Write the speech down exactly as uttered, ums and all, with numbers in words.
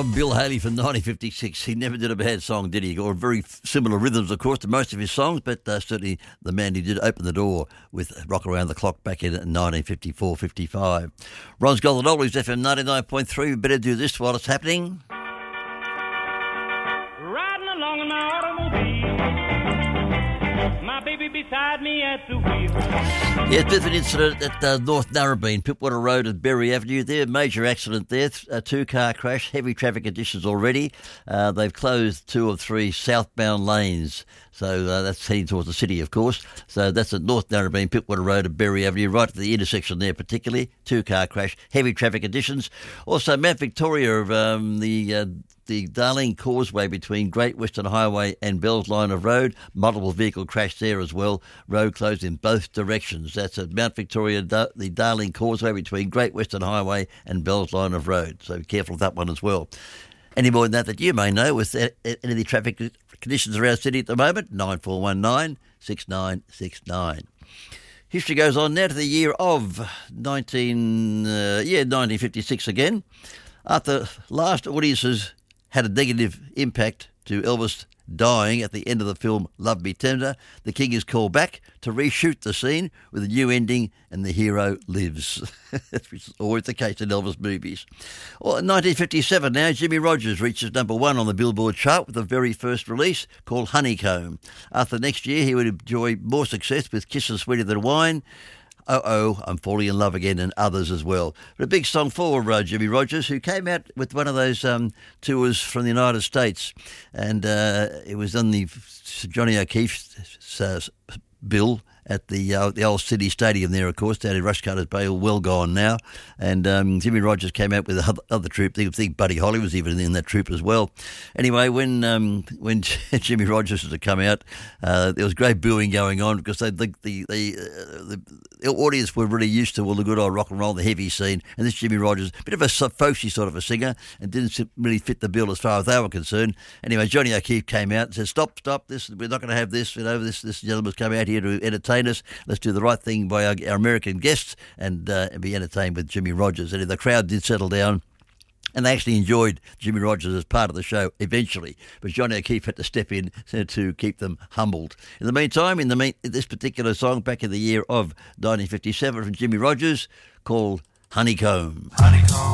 Oh, Bill Haley from nineteen fifty-six. He never did a bad song, did he? Or very similar rhythms, of course, to most of his songs, but uh, certainly the man who did open the door with Rock Around the Clock back in nineteen fifty-four fifty-five. Ron's Golden Oldies, F M ninety-nine point three. We better do this while it's happening. Riding along in my automobile, my baby beside me at the wheel. Yeah, there's an incident at uh, North Narrabeen, Pittwater Road and Berry Avenue there. Major accident there, a two-car crash, heavy traffic conditions already. Uh, they've closed two of three southbound lanes. So uh, that's heading towards the city, of course. So that's at North Narrabeen, Pittwater Road and Berry Avenue, right at the intersection there particularly. Two-car crash, heavy traffic conditions. Also, Mount Victoria, um, the uh, the Darling Causeway between Great Western Highway and Bell's Line of Road. Multiple vehicle crash there as well. Road closed in both directions. That's at Mount Victoria, the Darling Causeway between Great Western Highway and Bell's Line of Road. So be careful of that one as well. Any more than that that you may know with any of the traffic conditions around Sydney at the moment, nine four one nine, six nine six nine. History goes on now to the year of nineteen, uh, yeah, nineteen fifty-six again. After last audiences had a negative impact to Elvis dying at the end of the film Love Me Tender, the King is called back to reshoot the scene with a new ending and the hero lives. That's always the case in Elvis movies. Well, in nineteen fifty-seven now, Jimmie Rodgers reaches number one on the Billboard chart with the very first release called Honeycomb. After next year, he would enjoy more success with Kisses Sweeter Than Wine, Oh-Oh, I'm Falling in Love Again, and others as well. But a big song for uh, Jimmie Rodgers, who came out with one of those um, tours from the United States, and uh, it was on the Johnny O'Keefe's uh, bill at the uh, the old City Stadium there, of course, down in Rushcutters Bay, well gone now. And um, Jimmie Rodgers came out with the other, other troupe. I think Buddy Holly was even in that troupe as well. Anyway, when um, when Jimmie Rodgers had come out, uh, there was great booing going on because they, the the the, uh, the the audience were really used to all the good old rock and roll, the heavy scene, and this Jimmie Rodgers, a bit of a folksy sort of a singer, and didn't really fit the bill as far as they were concerned. Anyway, Johnny O'Keefe came out and said, "Stop, stop! This we're not going to have this. You know, this this gentleman's come out here to entertain us. Let's do the right thing by our, our American guests and, uh, and be entertained with Jimmie Rodgers." And the crowd did settle down, and they actually enjoyed Jimmie Rodgers as part of the show eventually. But Johnny O'Keefe had to step in to keep them humbled. In the meantime, in the mean, this particular song back in the year of nineteen fifty-seven from Jimmie Rodgers called Honeycomb. Honeycomb.